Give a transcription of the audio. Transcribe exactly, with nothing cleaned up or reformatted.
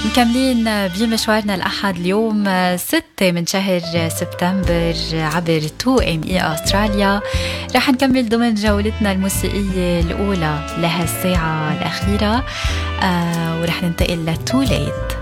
مكملين بمشوارنا الأحد اليوم ستة من شهر سبتمبر عبر تو ام اي أستراليا. رح نكمل ضمن جولتنا الموسيقية الأولى لهالساعة الأخيرة، آه ورح ننتقل لتو ليت.